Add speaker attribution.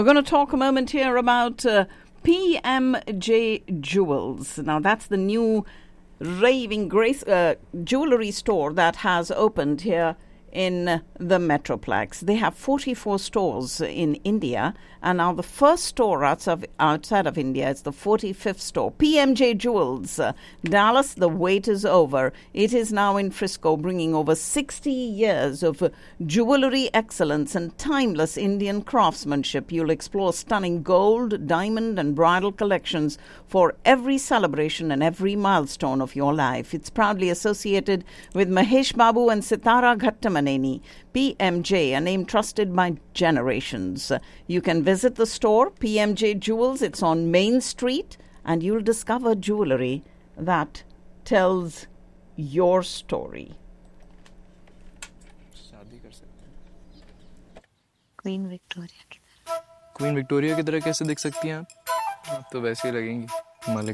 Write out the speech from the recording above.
Speaker 1: We're going to talk a moment here about PMJ Jewels. Now, that's the new raving grace jewelry store that has opened here in the Metroplex. They have 44 stores in India, and now the first store outside of India is the 45th store. PMJ Jewels, Dallas, the wait is over. It is now in Frisco, bringing over 60 years of jewelry excellence and timeless Indian craftsmanship. You'll explore stunning gold, diamond, and bridal collections for every celebration and every milestone of your life. It's proudly associated with Mahesh Babu and Sitara Ghattamaneni. PMJ, a name trusted by generations. You can visit the store, PMJ Jewels. It's on Main Street, and you'll discover jewelry that tells your story.
Speaker 2: Queen Victoria की तरह कैसे दिख सकती हैं आप तो वैसे ही लगेंगी मलिक